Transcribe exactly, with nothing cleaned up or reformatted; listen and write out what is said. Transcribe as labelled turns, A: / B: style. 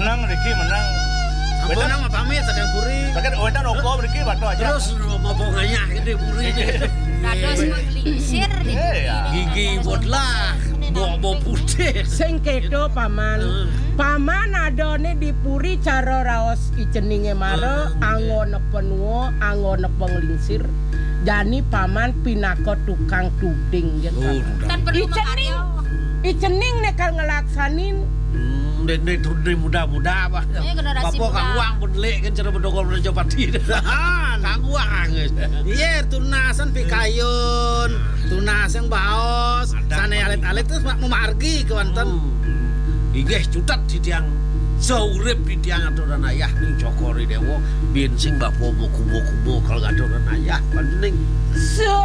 A: menang Riki menang.
B: Menang mah pamit saking puri.
A: Saking wedan opo Riki bato aja.
B: Terus ngomongnya gede puri.
C: Dados menglingsir di
B: gigi bodlah. Bobo putih.
D: Sing kedo paman. Paman adone di puri cara raos iceninge mare angone penuo angone penglingsir. Jani paman pinako tukang tuding yen
C: kan perlu makaryo.
D: Icening nek ngelaksanin
B: Nek nek tuding muda-muda apa. Bapak kang uang pun lek kan cara bedogol menjopati. Kang uang geus. Iya tunasan pikayun. Tunasan baos. Sane alit-alit terus mau margi ke wonten. Inggih cutet di tiang saurip di tiang aturan ayah ning Jokori Dewo biyen sing bapak kubo-kubo kalau aturan ayah pantening.
D: So